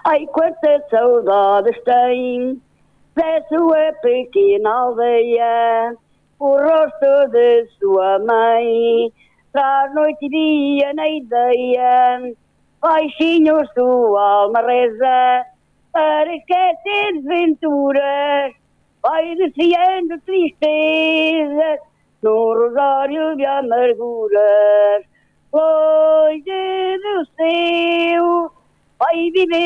Ai, quantas saudades tem da sua pequena aldeia, o rosto de sua mãe, traz noite e dia na ideia, baixinho sua alma reza, para esquecer desventuras, vai desfiando tristezas, num rosário de amarguras, longe do céu, vai viver